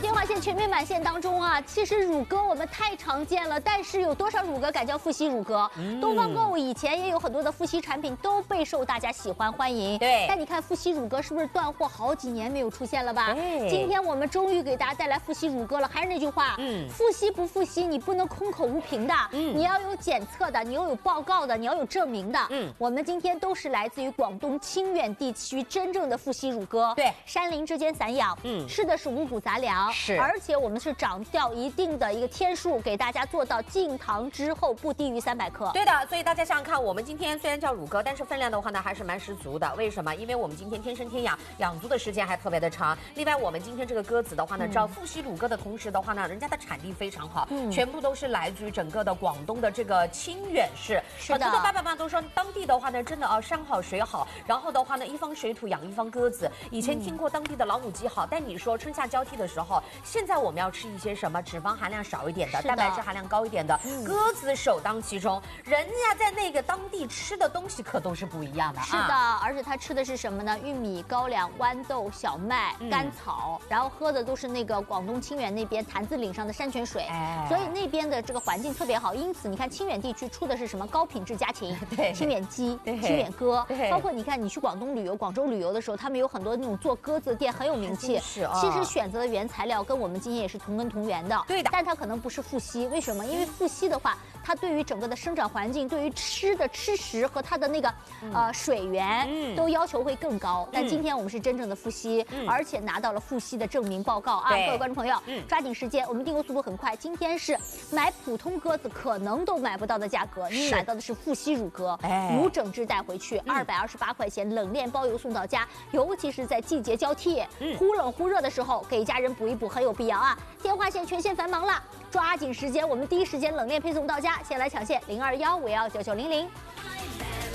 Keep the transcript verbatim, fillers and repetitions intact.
电话线全面满线当中啊，其实乳鸽我们太常见了，但是有多少乳鸽敢叫富硒乳鸽？嗯、东方购物以前也有很多的富硒产品都备受大家喜欢欢迎。 对， 但你看富硒乳鸽是不是断货好几年没有出现了吧？今天我们终于给大家带来富硒乳鸽了。还是那句话，嗯，富硒不富硒，你不能空口无凭的，嗯，你要有检测的，你要有报告的，你要有证明的。嗯，我们今天都是来自于广东清远地区真正的富硒乳鸽。对，山林之间散养，嗯，吃的是五谷杂粮，是，而且我们是长掉一定的一个天数，给大家做到进糖之后不低于三百克。 对的，所以大家想想看，我们今天虽然叫乳鸽，但是分量的话呢还是蛮十足的。为什么？因为我们今天天生天养，养足的时间还特别的长。另外，我们今天这个鸽子的话呢，知道富硒乳鸽的同时的话呢，人家的产地非常好，嗯，全部都是来自于整个的广东的这个清远市。 是的， 很多的爸爸妈妈都说，当地的话呢，真的啊，山好水好，然后的话呢，一方水土养一方鸽子。以前听过当地的老母鸡好，但你说春夏交替的时候，现在我们要吃一些什么脂肪含量少一点的，蛋白质含量高一点的，嗯、鸽子首当其冲。人家在那个当地吃的东西可都是不一样的啊。 是的，而且它吃的是什么呢？玉米、高粱、豌豆、小麦、甘草，嗯、然后喝的都是那个广东清远那边潭子岭上的山泉水，哎、所以那边的这个环境特别好。因此，你看清远地区出的是什么高品质家禽，对，清远鸡、清远鸽，包括你看你去广东旅游、广州旅游的时候，他们有很多那种做鸽子的店很有名气。是、哦，其实选择的原材料跟我们今天也是同根同源的，对的，但它可能不是富硒，为什么？因为富硒的话，它对于整个的生长环境、对于吃的吃食和它的那个、嗯、呃水源、嗯、都要求会更高。但今天我们是真正的富硒，嗯、而且拿到了富硒的证明报告啊！各位观众朋友，嗯、抓紧时间，我们订购速度很快。今天是买普通鸽子可能都买不到的价格，你买到的是富硒乳鸽，哎、无整只带回去，二百二十八块钱，冷链包邮送到家。尤其是在季节交替、嗯、忽冷忽热的时候，给家人补一补很有必要啊！电话线全线繁忙了，抓紧时间，我们第一时间冷链配送到家。先来抢线零二幺五幺九九零零。